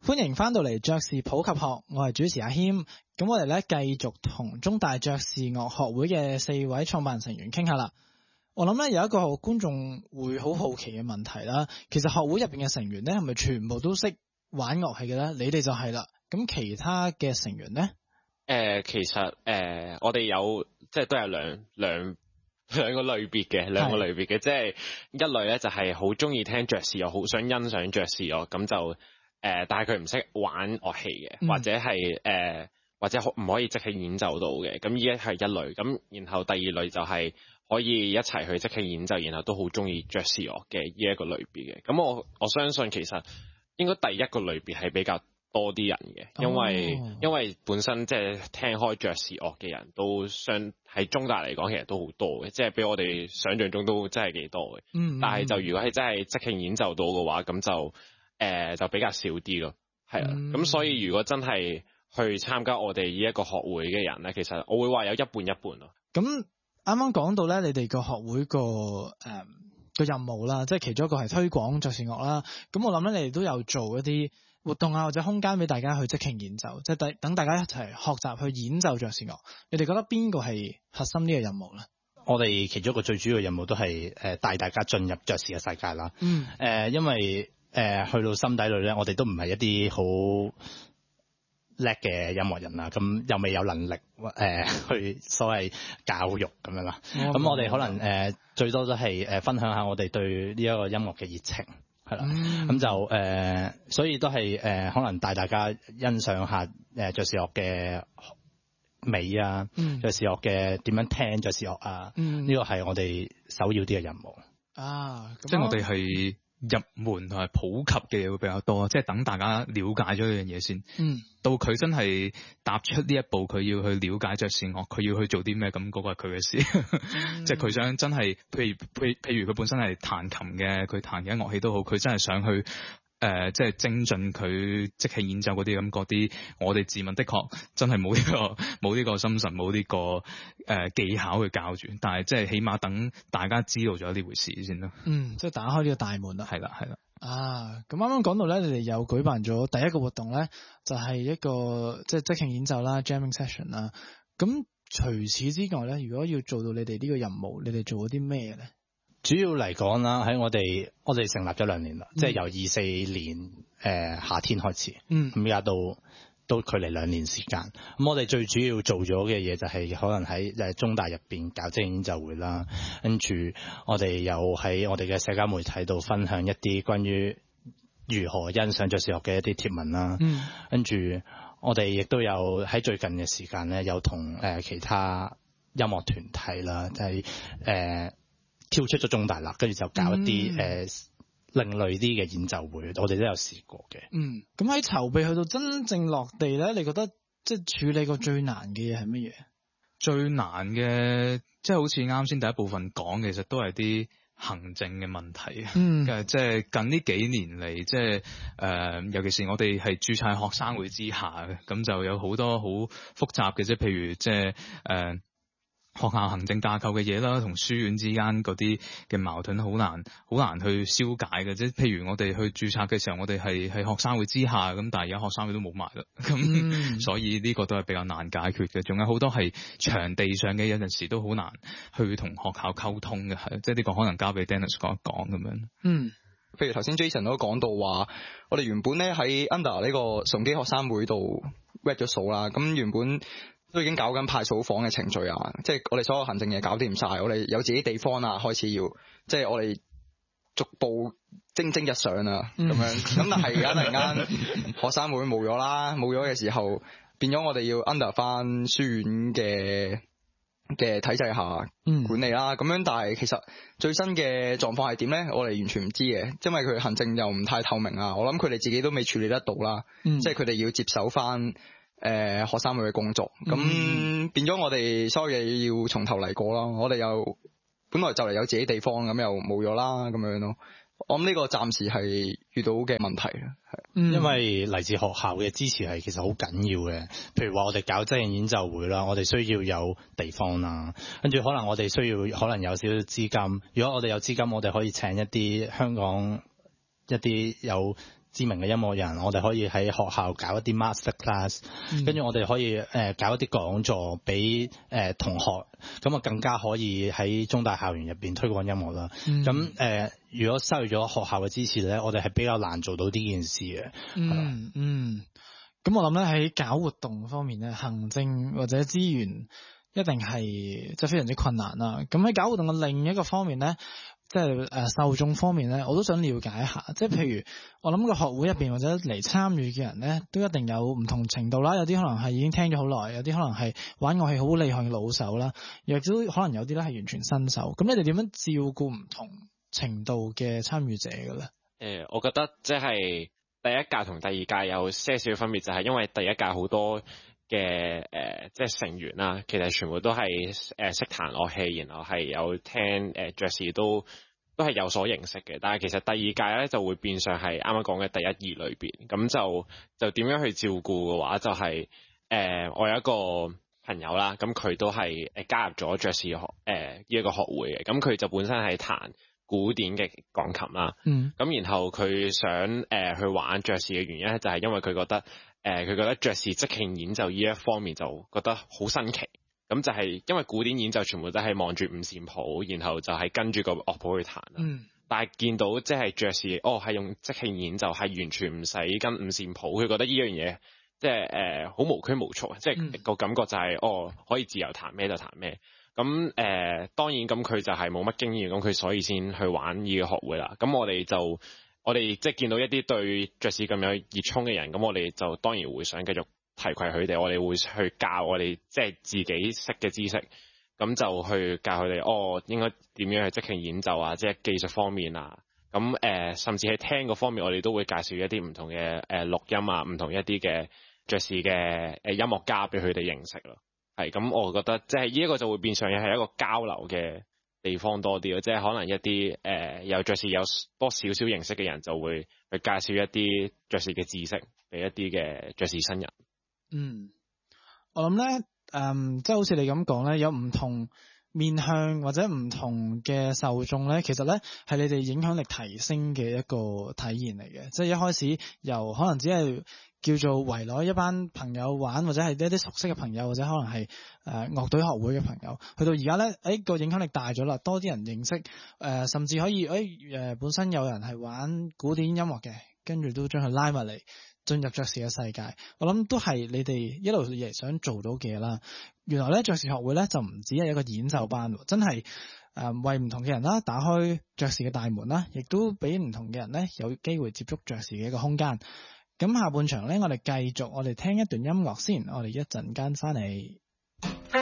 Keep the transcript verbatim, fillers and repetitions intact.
歡迎翻到嚟爵士普及學，我係主持阿謙。咁我哋咧繼續同中大爵士樂學會嘅四位創辦人成員傾下啦。我諗咧有一個觀眾會好好奇嘅問題啦，其實學會入邊嘅成員咧係咪全部都識玩樂器嘅咧？你哋就係啦。咁其他嘅成員咧？誒、 呃，其實誒、呃，我哋有即係都有兩兩兩個類別嘅，兩個類別嘅，即係一類咧就係好中意聽爵士樂，好想欣賞爵士樂，咁就誒、呃，但係佢唔識玩樂器嘅、嗯，或者係誒、呃，或者唔可以即興演奏到嘅，咁依家係一類。咁然後第二類就係可以一齊去即興演奏，然後都好中意爵士樂嘅呢一個類別嘅。咁我我相信其實應該第一個類別係比較多啲人嘅，因為、哦、因為本身即係聽開爵士樂嘅人都相喺中大嚟講，其實都好多嘅，即係比我哋想象中都真係幾多嘅。嗯，但係就如果係真係即興演奏到嘅話，咁就誒、呃、就比較少啲咯。係啊，咁、嗯、所以如果真係去參加我哋呢一個學會嘅人咧，其實我會話有一半一半咯。 咁啱啱講到咧，你哋個學會個誒個任務啦，即係其中一個係推廣爵士樂啦。咁我諗咧，你哋都有做一啲活動啊，或者空間俾大家去即興演奏，即係等大家一齊學習去演奏爵士樂。你哋覺得邊個係核心呢個任務咧？ 我哋其中一個最主要嘅任務都係誒帶大家進入爵士嘅世界啦。嗯。誒、呃，因為誒、呃、去到心底裏咧，我哋都唔係一啲好叻嘅音樂人啦，咁又未有能力誒、呃、去所謂教育咁樣啦。咁、嗯、我哋可能誒、呃、最多都係誒分享下我哋對呢一個音樂嘅熱情。係啦，咁、嗯、就誒、呃，所以都係誒、呃，可能帶大家欣賞下誒爵士樂嘅美啊，爵、嗯、士樂嘅點樣聽爵士樂啊，呢、嗯這個係我哋首要啲嘅任務啊。即係我哋係入門同埋普及嘅嘢會比較多，即係等大家了解咗呢樣嘢先。嗯，到佢真係踏出呢一步，佢要去了解爵士樂，佢要去做啲咩，咁嗰個係佢嘅事。嗯、即係佢想真係，譬如譬譬如佢本身係彈琴嘅，佢彈嘅樂器都好，佢真係想去。誒、呃，即係精進佢即興演奏嗰啲咁嗰啲，我哋自問的確真係冇呢個冇呢個心神，冇呢、這個誒、呃、技巧去教住，但係即係起碼等大家知道咗呢回事先咯。嗯， 即係打開呢個大門啦。 係啦，係啦。 啊，咁啱啱講到咧，你哋有舉辦咗第一個活動咧，就係、是、一個即係即興演奏啦 ，jamming session 啦。咁除此之外咧，如果要做到你哋呢個任務，你哋做咗啲咩咧？ 主要嚟講啦，喺我哋我哋成立咗兩年啦、嗯，即係由二四年誒、呃、夏天開始，嗯，咁而家到都距離兩年時間。咁我哋最主要做咗嘅嘢就係可能喺誒中大入邊搞即興演奏會啦，跟住我哋又喺我哋嘅社交媒體度分享一啲關於如何欣賞爵士樂嘅一啲貼文啦，嗯，跟住我哋亦都有喺最近嘅時間咧，有同誒其他音樂團體啦，就係、是、誒。呃跳出咗中大啦，跟住就搞一啲誒、嗯呃、另類啲嘅演奏會，我哋都有試過嘅。 嗯，咁喺籌備去到真正落地咧，你覺得即係處理過最難嘅嘢係乜嘢？ 最難嘅即係好似啱先第一部分講，其實都係啲行政嘅問題。嗯，即係近呢幾年嚟，即係誒，尤其是我哋係註冊學生會之下嘅，咁就有好多好複雜嘅，即係譬如即係誒。呃學校行政架構嘅嘢啦，同書院之間嗰啲嘅矛盾好難好難去消解嘅，即係譬如我哋去註冊嘅時候，我哋係喺學生會之下，咁但係而家學生會都冇埋啦，咁、嗯、所以呢個都係比較難解決嘅。仲有好多係場地上嘅，有陣時都好難去同學校溝通嘅，係即係呢個可能交俾 Dennis 講一講咁樣。 嗯，譬如頭先 Jason 都講到話，我哋原本咧喺 under 呢個崇基學生會度 read 咗數啦，咁原本都已經搞緊派數房嘅程序啊，即係我哋所有行政嘢搞掂晒，我哋有自己地方啊，開始要即係我哋逐步蒸蒸日上啊咁樣。咁但係而家突然間學生會冇咗啦，冇咗嘅時候變咗我哋要 under 翻書院嘅嘅體制下管理啦。咁樣但係其實最新嘅狀況係點咧？我哋完全唔知嘅，因為佢行政又唔太透明啊。我諗佢哋自己都未處理得到啦，嗯、即係佢哋要接手翻。誒、呃、學生會嘅工作，咁、嗯、變咗我哋所有嘢要從頭嚟過啦。我哋又本來就嚟有自己地方，咁又冇咗啦，咁樣咯。我諗呢個暫時係遇到嘅問題啦，係、 嗯。因為嚟自學校嘅支持係其實好緊要嘅。譬如話我哋搞即興演奏會啦，我哋需要有地方啦，跟住可能我哋需要可能有少少資金。如果我哋有資金，我哋可以請一啲香港一啲有知名嘅音樂人，我哋可以喺學校搞一啲 master class，跟住、嗯、我哋可以誒、呃、搞一啲講座俾誒、呃、同學，咁啊更加可以喺中大校園入邊推廣音樂啦。咁誒、嗯呃，如果失去咗學校嘅支持咧，我哋係比較難做到呢件事嘅。 嗯嗯，咁我諗咧喺搞活動方面咧，行政或者資源一定係即係非常之困難啦。咁喺搞活動嘅另一個方面咧，即係誒受眾方面咧，我都想了解一下。即係譬如我諗個學會入邊或者嚟參與嘅人咧，都一定有唔同程度啦。有啲可能係已經聽咗好耐，有啲可能係玩樂器好厲害嘅老手啦，亦都可能有啲咧係完全新手。咁你哋點樣照顧唔同程度嘅參與者嘅咧？ 誒，我覺得即係第一屆同第二屆有些少分別，就係因為第一屆好多嘅誒、呃，即係成員啦，其實全部都係誒識彈樂器，然後係有聽誒爵士都都係有所認識嘅。但係其實第二屆咧就會變相係啱啱講嘅第一二類別，咁就就點樣去照顧嘅話，就係、是、誒、呃、我有一個朋友啦，咁佢都係誒加入咗爵士學誒呢一個學會嘅，咁佢就本身係彈古典嘅鋼琴啦，咁、嗯、然後佢想誒、呃、去玩爵士嘅原因咧，就係因為佢覺得。誒佢、呃、覺得爵士即興演奏呢一方面就覺得好新奇，咁就係因為古典演奏全部都係望住五線譜，然後就係跟住個樂譜去彈。嗯。但係見到即係爵士，哦係用即興演奏，係完全唔使跟五線譜，佢覺得呢樣嘢即係誒好無拘無束啊！即係個感覺就係、是、哦可以自由彈咩就彈咩。咁誒、呃、當然咁佢就係冇乜經驗，咁佢所以先去玩呢個學會啦。咁我哋就。我哋即係見到一啲對爵士咁有熱衷嘅人，咁我哋就當然會想繼續提攜佢哋，我哋會去教我哋即係自己識嘅知識，咁就去教佢哋哦應該點樣去即興演奏啊，即係技術方面啊，咁誒、呃、甚至係聽嗰方面，我哋都會介紹一啲唔同嘅誒錄音啊，唔同一啲嘅爵士嘅誒音樂家俾佢哋認識咯。係咁，我覺得即係呢一個就會變相係一個交流嘅地方多啲咯，即係可能一啲誒、呃、有爵士有多少少認識嘅人就會去介紹一啲爵士嘅知識俾一啲嘅爵士新人。 嗯，我諗咧誒，即係好似你咁講咧，有唔同面向或者唔同嘅受眾咧，其實咧係你哋影響力提升嘅一個體現嚟嘅。即係一開始由可能只係叫做圍內一班朋友玩，或者係一啲熟悉嘅朋友，或者可能係誒樂隊學會嘅朋友，去到而家咧，誒個影響力大咗啦，多啲人認識，誒、呃、甚至可以誒誒、呃、本身有人係玩古典音樂嘅，跟住都將佢拉埋嚟進入爵士嘅世界。我諗都係你哋一路以嚟想做到嘅嘢啦。原來咧爵士學會咧就唔止係一個演奏班，真係誒、呃、為唔同嘅人啦打開爵士嘅大門啦，亦都俾唔同嘅人咧有機會接觸爵士嘅一個空間。咁下半場咧，我哋繼續，我哋聽一段音樂先，我哋一陣間翻嚟。